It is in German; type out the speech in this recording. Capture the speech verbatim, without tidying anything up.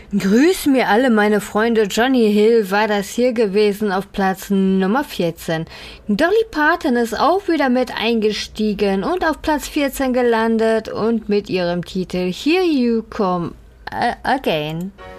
Grüß mir alle meine Freunde, Johnny Hill war das hier gewesen auf Platz Nummer vierzehn. Dolly Parton ist auch wieder mit eingestiegen und auf Platz vierzehn gelandet und mit ihrem Titel Here You Come Again.